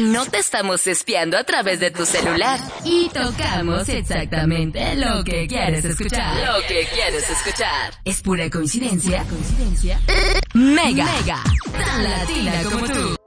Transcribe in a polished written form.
No te estamos espiando a través de tu celular. Y tocamos exactamente lo que quieres escuchar. Lo que quieres escuchar. Es pura coincidencia. Mega. Tan latina como tú.